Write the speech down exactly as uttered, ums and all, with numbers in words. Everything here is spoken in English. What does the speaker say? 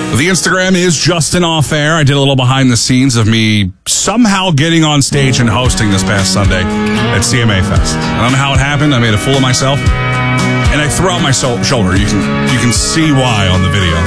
The Instagram is Justin Off Air. I did a little behind the scenes of me somehow getting on stage and hosting this past Sunday at C M A Fest. I don't know how it happened. I made a fool of myself. And I threw out my so- shoulder. You can you can see why on the video.